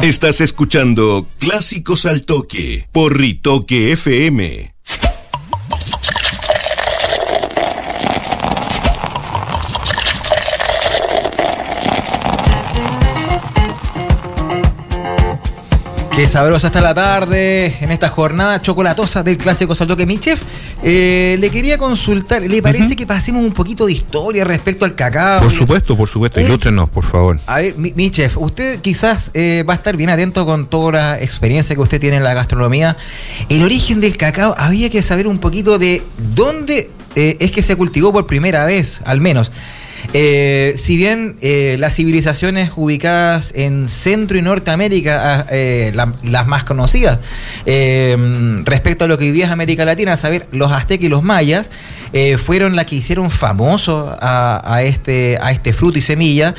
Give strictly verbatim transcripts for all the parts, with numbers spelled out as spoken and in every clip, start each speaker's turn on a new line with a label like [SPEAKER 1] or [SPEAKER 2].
[SPEAKER 1] Estás escuchando Clásicos al Toque por Ritoque F M.
[SPEAKER 2] Qué sabrosa está la tarde en esta jornada chocolatosa del Clásicos al Toque. Mi chef, eh, le quería consultar, ¿le parece uh-huh. que pasemos un poquito de historia respecto al cacao?
[SPEAKER 3] Por supuesto, por supuesto, ilústrenos, por favor.
[SPEAKER 2] A ver, mi, mi chef, usted quizás eh, va a estar bien atento con toda la experiencia que usted tiene en la gastronomía. El origen del cacao, había que saber un poquito de dónde eh, es que se cultivó por primera vez, al menos. Eh, si bien eh, las civilizaciones ubicadas en Centro y Norteamérica, eh, la, las más conocidas, eh, respecto a lo que hoy día es América Latina, a saber, los aztecas y los mayas, eh, fueron las que hicieron famoso a, a, este, a este fruto y semilla.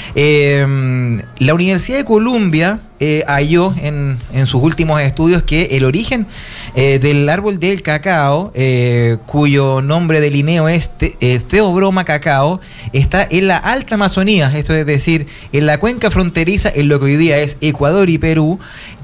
[SPEAKER 2] Eh, la Universidad de Columbia eh, halló en, en sus últimos estudios que el origen eh, del árbol del cacao, eh, cuyo nombre de Linneo es te, eh, Theobroma cacao, está en la Alta Amazonía, esto es decir, en la cuenca fronteriza en lo que hoy día es Ecuador y Perú,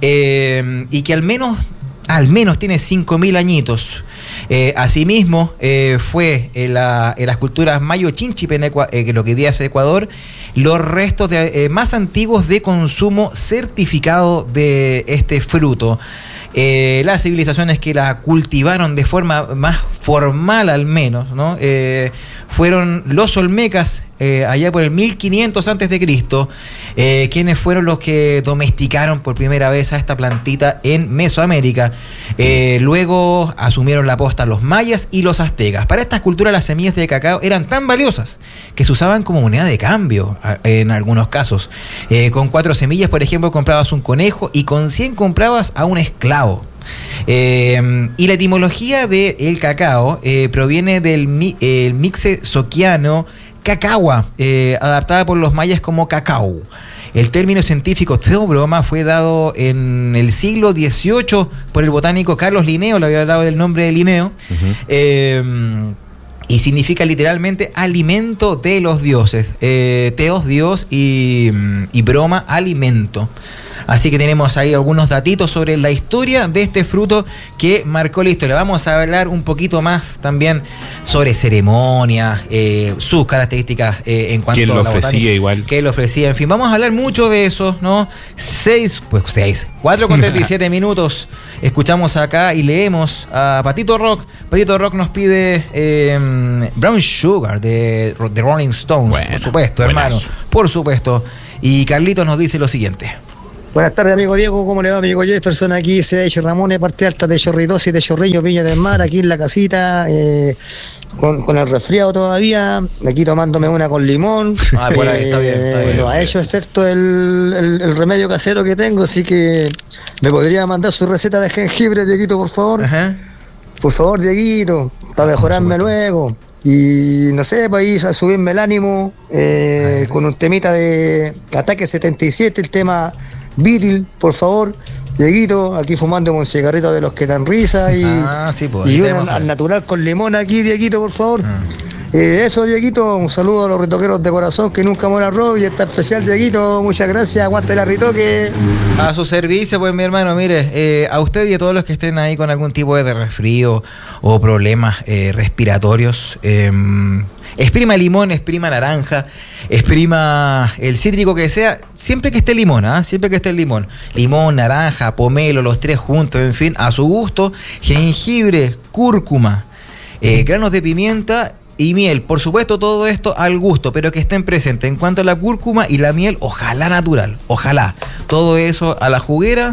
[SPEAKER 2] eh, y que al menos, al menos tiene cinco mil añitos. Eh, asimismo, eh, fue en, la, en las culturas Mayo Chinchipe, en Ecua, eh, lo que hoy día es Ecuador, los restos de, eh, más antiguos de consumo certificado de este fruto. Eh, las civilizaciones que la cultivaron de forma más formal al menos, ¿no? Eh, fueron los olmecas eh, allá por el mil quinientos antes de Cristo, eh, quienes fueron los que domesticaron por primera vez a esta plantita en Mesoamérica. Eh, luego asumieron la posta los mayas y los aztecas. Para estas culturas las semillas de cacao eran tan valiosas que se usaban como moneda de cambio en algunos casos. Eh, con cuatro semillas, por ejemplo, comprabas un conejo y con cien comprabas a un esclavo. Eh, y la etimología del cacao eh, proviene del mi, el mixe soquiano cacagua, eh, adaptada por los mayas como cacao. El término científico Theobroma fue dado en el siglo dieciocho por el botánico Carlos Linneo, le había hablado del nombre de Linneo, uh-huh. eh, y significa literalmente alimento de los dioses. Eh, Teos, Dios, y, y broma, alimento. Así que tenemos ahí algunos datitos sobre la historia de este fruto que marcó la historia. Vamos a hablar un poquito más también sobre ceremonias, eh, sus características eh, en cuanto
[SPEAKER 3] ¿Quién
[SPEAKER 2] a
[SPEAKER 3] lo
[SPEAKER 2] la
[SPEAKER 3] ofrecía
[SPEAKER 2] botánica,
[SPEAKER 3] igual?
[SPEAKER 2] ¿Quién lo ofrecía? En fin, vamos a hablar mucho de eso, ¿no? Seis, pues seis, cuatro con treinta y siete minutos. Escuchamos acá y leemos a Patito Rock. Patito Rock nos pide eh, Brown Sugar de The Rolling Stones, bueno, por supuesto, hermano, buenas. Por supuesto. Y Carlitos nos dice lo siguiente.
[SPEAKER 4] Buenas tardes, amigo Diego, ¿cómo le va, amigo Jefferson? Aquí se ha hecho Ramón, parte alta de Chorridosis, de Chorrillo, Viña del Mar, aquí en la casita, eh, con, con el resfriado todavía, aquí tomándome una con limón.
[SPEAKER 2] Ah, por ahí, eh, está bien, está bien.
[SPEAKER 4] No ha hecho efecto el, el, el remedio casero que tengo, así que me podría mandar su receta de jengibre, Dieguito, por favor. Ajá. Por favor, Dieguito, para mejorarme luego. Y no sé, para ir a subirme el ánimo, eh, con un temita de Ataque setenta y siete, el tema Beatle, por favor, Dieguito, aquí fumando un cigarrito de los que dan risa y,
[SPEAKER 2] ah, sí, pues,
[SPEAKER 4] y uno al natural con limón aquí, Dieguito, por favor. Ah. Eh, eso, Dieguito, un saludo a los ritoqueros de corazón, que nunca muera robo, y está especial, Dieguito, muchas gracias, aguante la ritoque.
[SPEAKER 2] A su servicio, pues, mi hermano, mire, eh, a usted y a todos los que estén ahí con algún tipo de resfrío o problemas eh, respiratorios, eh, exprima limón, exprima naranja, exprima el cítrico que sea, siempre que esté limón, ¿ah? ¿eh? Siempre que esté el limón. Limón, naranja, pomelo, los tres juntos, en fin, a su gusto. Jengibre, cúrcuma, eh, granos de pimienta y miel. Por supuesto, todo esto al gusto, pero que estén presentes. En cuanto a la cúrcuma y la miel, ojalá natural, ojalá. Todo eso a la juguera,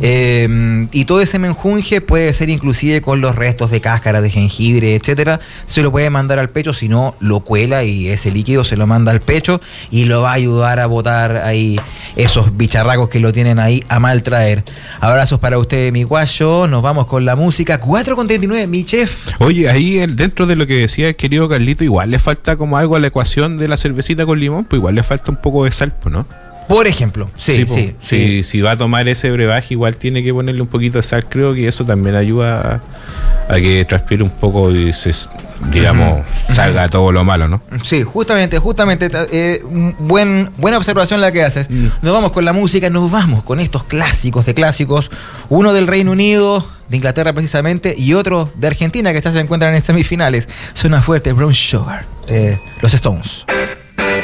[SPEAKER 2] eh, y todo ese menjunje puede ser inclusive con los restos de cáscara de jengibre, etcétera. Se lo puede mandar al pecho, si no lo cuela y ese líquido se lo manda al pecho y lo va a ayudar a botar ahí esos bicharracos que lo tienen ahí a mal traer. Abrazos para usted, mi guayo. Nos vamos con la música. cuatro con treinta y nueve, mi chef.
[SPEAKER 3] Oye, ahí dentro de lo que decía, querido Carlito, igual le falta como algo a la ecuación de la cervecita con limón, pues igual le falta un poco de sal, pues, ¿no?
[SPEAKER 2] Por ejemplo, sí,
[SPEAKER 3] sí, po,
[SPEAKER 2] sí,
[SPEAKER 3] si,
[SPEAKER 2] sí.
[SPEAKER 3] si va a tomar ese brebaje, igual tiene que ponerle un poquito de sal, creo que eso también ayuda a, a que transpire un poco y se, digamos, uh-huh. salga todo lo malo, ¿no?
[SPEAKER 2] Sí, justamente, justamente, eh, buen, buena observación la que haces. Mm. Nos vamos con la música, nos vamos con estos clásicos de clásicos, uno del Reino Unido, de Inglaterra precisamente, y otro de Argentina que ya se encuentran en semifinales. Suena fuerte, Brown Sugar, eh, los Stones.